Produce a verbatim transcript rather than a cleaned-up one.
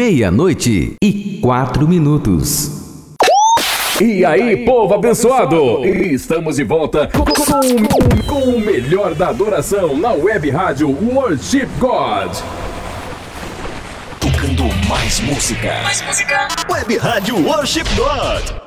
Meia-noite e quatro minutos. E aí, povo abençoado! Estamos de volta com, com, com o melhor da adoração na web rádio Worship God. Tocando mais música. Mais música. Web rádio Worship God.